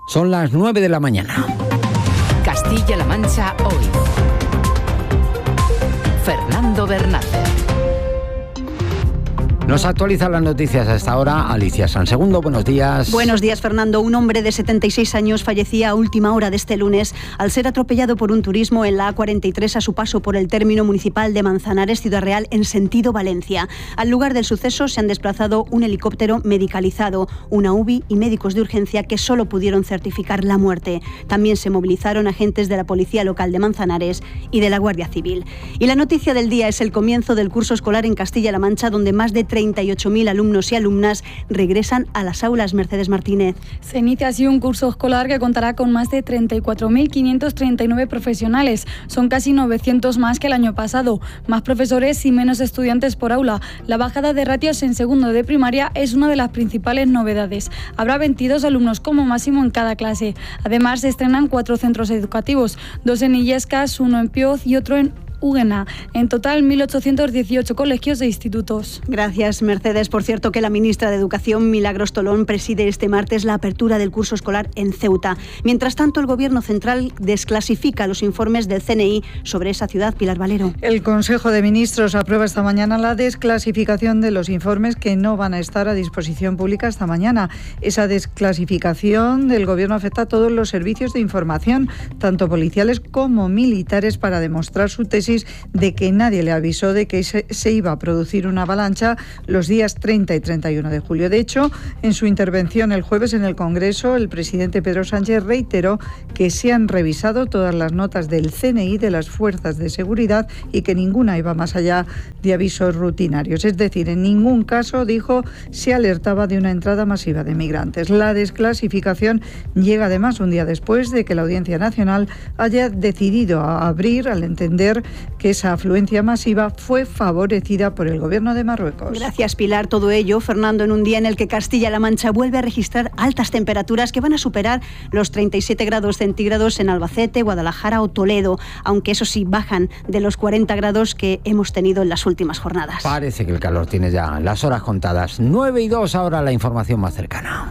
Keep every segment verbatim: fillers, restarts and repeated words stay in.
Son las nueve de la mañana. Castilla-La Mancha hoy. Fernando Bernácer. Nos actualiza las noticias a esta hora Alicia Sansegundo. Buenos días. Buenos días, Fernando. Un hombre de setenta y seis años fallecía a última hora de este lunes al ser atropellado por un turismo en la A cuarenta y tres a su paso por el término municipal de Manzanares, Ciudad Real, en sentido Valencia. Al lugar del suceso se han desplazado un helicóptero medicalizado, una U B I y médicos de urgencia que solo pudieron certificar la muerte. También se movilizaron agentes de la Policía Local de Manzanares y de la Guardia Civil. Y la noticia del día es el comienzo del curso escolar en Castilla-La Mancha, donde más de treinta y ocho mil alumnos y alumnas regresan a las aulas. Mercedes Martínez. Se inicia así un curso escolar que contará con más de treinta y cuatro mil quinientos treinta y nueve profesionales. Son casi novecientos más que el año pasado. Más profesores y menos estudiantes por aula. La bajada de ratios en segundo de primaria es una de las principales novedades. Habrá veintidós alumnos como máximo en cada clase. Además, se estrenan cuatro centros educativos, dos en Illescas, uno en Pioz y otro en Úguena. En total, mil ochocientos dieciocho colegios e institutos. Gracias, Mercedes. Por cierto, que la ministra de Educación, Milagros Tolón, preside este martes la apertura del curso escolar en Ceuta. Mientras tanto, el Gobierno central desclasifica los informes del C N I sobre esa ciudad. Pilar Valero. El Consejo de Ministros aprueba esta mañana la desclasificación de los informes que no van a estar a disposición pública esta mañana. Esa desclasificación del Gobierno afecta a todos los servicios de información, tanto policiales como militares, para demostrar su tesis de que nadie le avisó de que se, se iba a producir una avalancha los días treinta y treinta y uno de julio. De hecho, en su intervención el jueves en el Congreso, el presidente Pedro Sánchez reiteró que se han revisado todas las notas del C N I de las fuerzas de seguridad y que ninguna iba más allá de avisos rutinarios. Es decir, en ningún caso, dijo, se alertaba de una entrada masiva de migrantes. La desclasificación llega además un día después de que la Audiencia Nacional haya decidido abrir, al entender que esa afluencia masiva fue favorecida por el Gobierno de Marruecos. Gracias, Pilar. Todo ello, Fernando, en un día en el que Castilla-La Mancha vuelve a registrar altas temperaturas que van a superar los treinta y siete grados centígrados en Albacete, Guadalajara o Toledo, aunque eso sí, bajan de los cuarenta grados que hemos tenido en las últimas jornadas. Parece que el calor tiene ya las horas contadas. nueve y dos, ahora la información más cercana.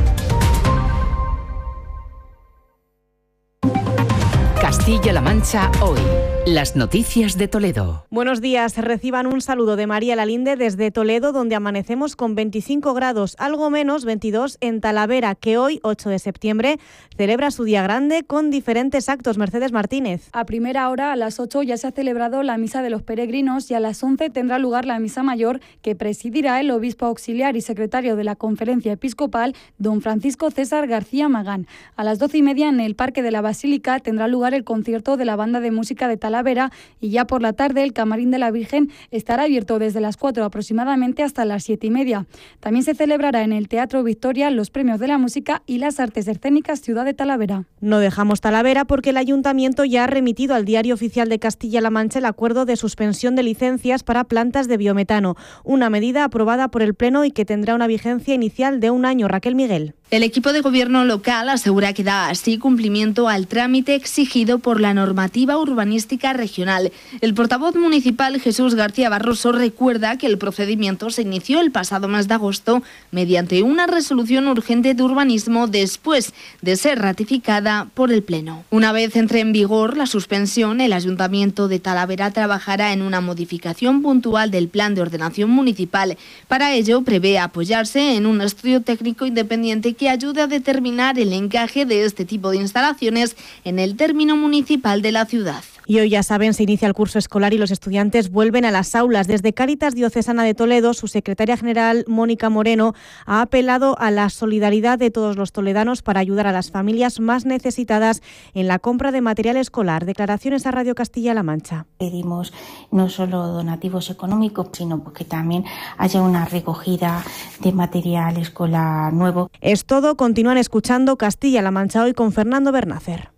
Castilla-La Mancha hoy. Las noticias de Toledo. Buenos días, reciban un saludo de María Lalinde desde Toledo, donde amanecemos con veinticinco grados, algo menos veintidós en Talavera, que hoy, ocho de septiembre, celebra su día grande con diferentes actos. Mercedes Martínez. A primera hora, a las ocho, ya se ha celebrado la Misa de los Peregrinos y a las once tendrá lugar la Misa Mayor, que presidirá el obispo auxiliar y secretario de la Conferencia Episcopal, don Francisco César García Magán. A las doce y media, en el Parque de la Basílica, tendrá lugar el concierto de la Banda de Música de Talavera y ya por la tarde el Camarín de la Virgen estará abierto desde las cuatro aproximadamente hasta las siete y media. También se celebrará en el Teatro Victoria los premios de la música y las artes escénicas Ciudad de Talavera. No dejamos Talavera porque el Ayuntamiento ya ha remitido al Diario Oficial de Castilla-La Mancha el acuerdo de suspensión de licencias para plantas de biometano, una medida aprobada por el Pleno y que tendrá una vigencia inicial de un año. Raquel Miguel. El equipo de gobierno local asegura que da así cumplimiento al trámite exigido por la normativa urbanística regional. El portavoz municipal Jesús García Barroso recuerda que el procedimiento se inició el pasado mes de agosto mediante una resolución urgente de urbanismo después de ser ratificada por el Pleno. Una vez entre en vigor la suspensión, el Ayuntamiento de Talavera trabajará en una modificación puntual del Plan de Ordenación Municipal. Para ello, prevé apoyarse en un estudio técnico independiente que ayude a determinar el encaje de este tipo de instalaciones en el término municipal de la ciudad. Y hoy, ya saben, se inicia el curso escolar y los estudiantes vuelven a las aulas. Desde Cáritas Diocesana de Toledo, su secretaria general, Mónica Moreno, ha apelado a la solidaridad de todos los toledanos para ayudar a las familias más necesitadas en la compra de material escolar. Declaraciones a Radio Castilla-La Mancha. Pedimos no solo donativos económicos, sino que también haya una recogida de material escolar nuevo. Es todo. Continúan escuchando Castilla-La Mancha hoy con Fernando Bernácer.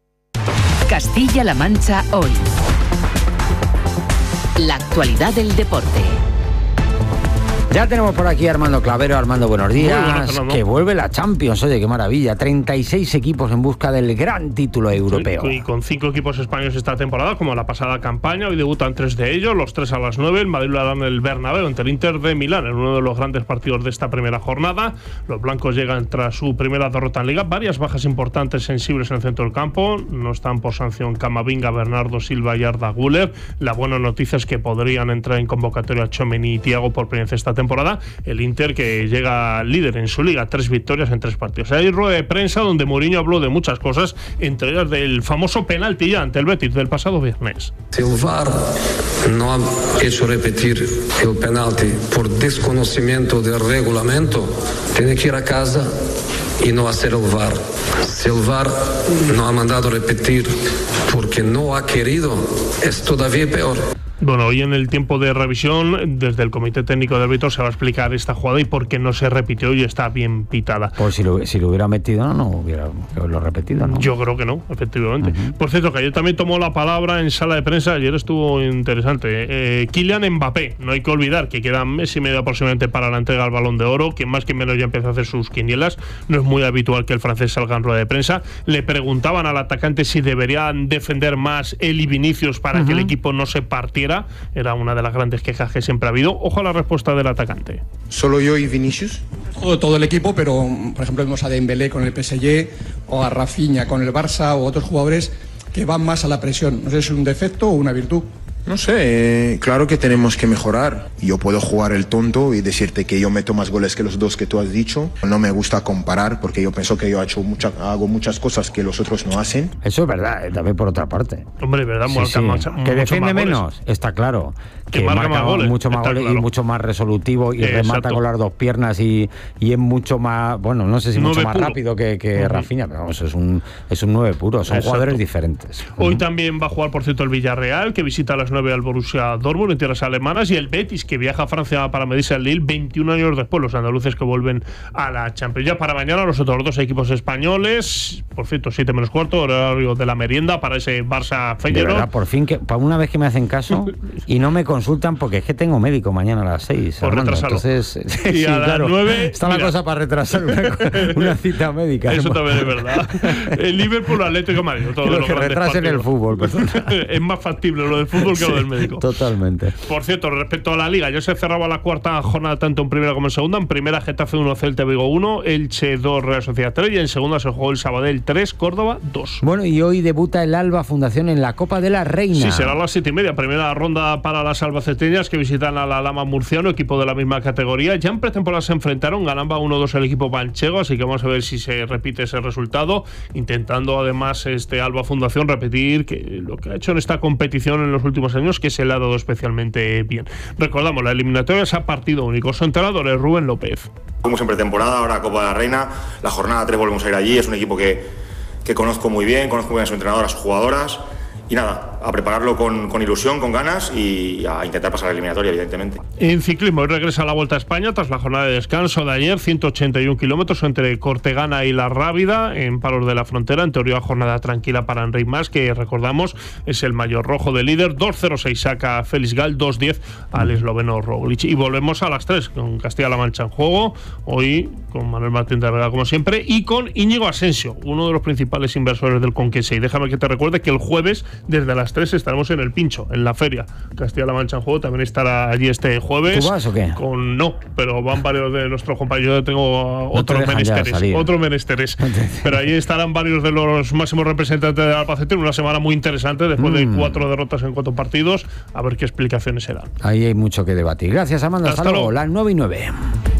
Castilla-La Mancha hoy. La actualidad del deporte. Ya tenemos por aquí a Armando Clavero. Armando, buenos días. Buenas, que vuelve la Champions, oye, qué maravilla. treinta y seis equipos en busca del gran título europeo. Sí, y con cinco equipos españoles esta temporada, como la pasada campaña. Hoy debutan tres de ellos, los tres a las nueve. El Madrid lo hará en el Bernabéu ante el Inter de Milán, en uno de los grandes partidos de esta primera jornada. Los blancos llegan tras su primera derrota en Liga. Varias bajas importantes sensibles en el centro del campo. No están por sanción Camavinga, Bernardo Silva y Arda Güler. La buena noticia es que podrían entrar en convocatoria Tchouaméni y Thiago por primera vez esta temporada. El Inter, que llega líder en su liga, tres victorias en tres partidos. Hay rueda de prensa donde Mourinho habló de muchas cosas, entre ellas del famoso penalti ya ante el Betis del pasado viernes. Si el V A R no ha hecho repetir el penalti por desconocimiento del reglamento, tiene que ir a casa y no hacer el V A R. Si el V A R no ha mandado repetir porque no ha querido, es todavía peor. Bueno, hoy en el tiempo de revisión, desde el Comité Técnico de Árbitros se va a explicar esta jugada y por qué no se repitió y está bien pitada. Pues si lo, si lo hubiera metido, no, no hubiera lo repetido, ¿no? Yo creo que no, efectivamente. Uh-huh. Por cierto, que ayer también tomó la palabra en sala de prensa, ayer estuvo interesante. Eh, Kylian Mbappé, no hay que olvidar que queda un mes y medio aproximadamente para la entrega del Balón de Oro, que más que menos ya empieza a hacer sus quinielas. No es muy habitual que el francés salga en rueda de prensa. Le preguntaban al atacante si deberían defender más él y Vinicius para uh-huh. que el equipo no se partiera. Era una de las grandes quejas que siempre ha habido. Ojo a la respuesta del atacante. ¿Solo yo y Vinicius? Todo, todo el equipo, pero por ejemplo vemos a Dembélé con el P S G o a Rafinha con el Barça o otros jugadores que van más a la presión. No sé si es un defecto o una virtud. No sé, eh, claro que tenemos que mejorar. Yo puedo jugar el tonto y decirte que yo meto más goles que los dos que tú has dicho. No me gusta comparar porque yo pienso que yo he hecho mucha, hago muchas cosas que los otros no hacen. Eso es verdad, eh, también por otra parte. Hombre, ¿verdad? Sí, sí. Más, que defiende menos, está claro. Que, que marca, marca más goles, mucho más goles claro. Y mucho más resolutivo y eh, remata exacto. con las dos piernas y, y es mucho más, bueno, no sé si mucho más puro. rápido que, que uh-huh. Rafinha, pero vamos, es un, es un nueve puro, son exacto. jugadores diferentes. Hoy uh-huh. también va a jugar, por cierto, el Villarreal, que visita a las nueve al Borussia Dortmund en tierras alemanas, y el Betis, que viaja a Francia para medirse al Lille veintiún años después, los andaluces que vuelven a la Champions. Ya para mañana los otros dos equipos españoles, por cierto, siete menos cuarto, horario de la merienda para ese Barça Feyenoord. De verdad, por fin, que para una vez que me hacen caso y no me consultan porque es que tengo médico mañana a las seis. Por retrasarlo. Entonces, y sí, a las claro, nueve, está mira. la cosa para retrasar una, una cita médica. Eso también es verdad. El Liverpool, Atlético de Madrid, todo lo que retrasen el fútbol. Es más factible lo del fútbol que sí, lo del médico. Totalmente. Por cierto, respecto a la Liga, ya se cerraba la cuarta jornada tanto en primera como en segunda. En primera, Getafe uno, Celta Vigo uno, Elche dos, Real Sociedad tres, y en segunda se jugó el Sabadell tres, Córdoba dos. Bueno, y hoy debuta el Alba Fundación en la Copa de la Reina. Sí, será a las siete y media. Primera ronda para las albaceteñas que visitan a la Lama Murciano, equipo de la misma categoría. Ya en pretemporada se enfrentaron, ganaba uno dos el equipo manchego, así que vamos a ver si se repite ese resultado, intentando además este Alba Fundación repetir que lo que ha hecho en esta competición en los últimos años, que se le ha dado especialmente bien. Recordamos, la eliminatoria es a partido único. Su entrenador es Rubén López. Fuimos en pretemporada, ahora Copa de la Reina, la jornada tres volvemos a ir allí. Es un equipo que, que conozco muy bien, conozco muy bien a su entrenador, a sus jugadoras. Y nada, a prepararlo con, con ilusión, con ganas y a intentar pasar la eliminatoria, evidentemente. En ciclismo, hoy regresa a la Vuelta a España tras la jornada de descanso de ayer, ciento ochenta y uno kilómetros entre Cortegana y La Rábida, en Palos de la Frontera. En teoría, jornada tranquila para Enric Mas, que recordamos es el mayor rojo de líder. dos cero seis saca Félix Gal, dos diez al esloveno Roglic. Y volvemos a las tres, con Castilla-La Mancha en juego, hoy con Manuel Martín de Vega, como siempre, y con Íñigo Asensio, uno de los principales inversores del Conquense. Y déjame que te recuerde que el jueves, desde las tres, estaremos en el Pincho, en la feria. Castilla-La Mancha en juego también estará allí este jueves. ¿Tú vas o qué? Con, no, pero van varios de nuestros compañeros. Yo tengo no otros menesteres. Otros menesteres. Pero ahí estarán varios de los máximos representantes de Albacete en una semana muy interesante, después mm. de cuatro derrotas en cuatro partidos. A ver qué explicaciones serán. Ahí hay mucho que debatir. Gracias, Amanda. Hasta, Hasta luego. Las nueve y nueve.